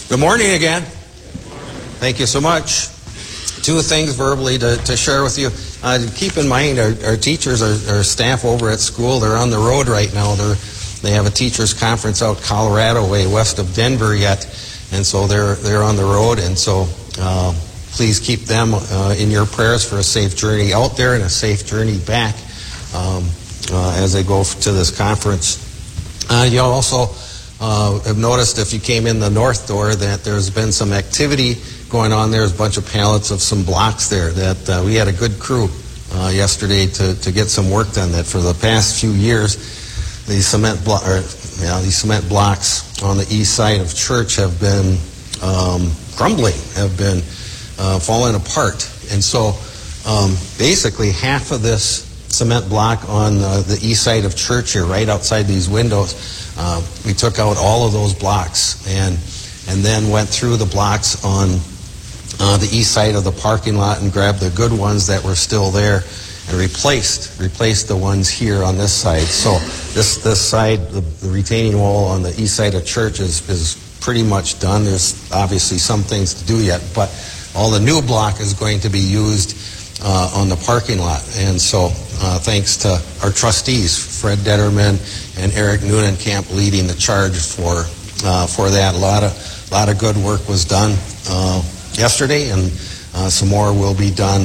Good morning again. Thank you so much. Two things verbally to share with you. Keep in mind our teachers, our staff over at school, they're on the road right now. They have a teachers conference out Colorado way west of Denver yet, and so they're on the road, and so please keep them in your prayers for a safe journey out there and a safe journey back as they go to this conference. You'll also have noticed if you came in the north door that there's been some activity going on. There's a bunch of pallets of some blocks there that we had a good crew yesterday to get some work done. That for the past few years, these cement blocks on the east side of church have been crumbling, have been falling apart. And so basically half of this cement block on the east side of church here, right outside these windows, we took out all of those blocks and then went through the blocks on the east side of the parking lot and grabbed the good ones that were still there and replaced the ones here on this side. So this side, the retaining wall on the east side of church is pretty much done. There's obviously some things to do yet, but all the new block is going to be used on the parking lot. And so thanks to our trustees, Fred Detterman and Eric Neunenkamp, leading the charge for that. A lot of good work was done yesterday, and some more will be done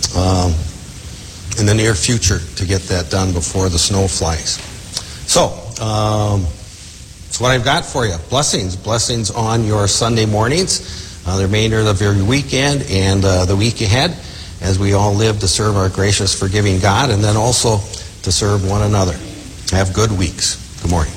in the near future to get that done before the snow flies. So that's what I've got for you. Blessings on your Sunday mornings, the remainder of your weekend and the week ahead, as we all live to serve our gracious, forgiving God, and then also to serve one another. Have good weeks. Good morning.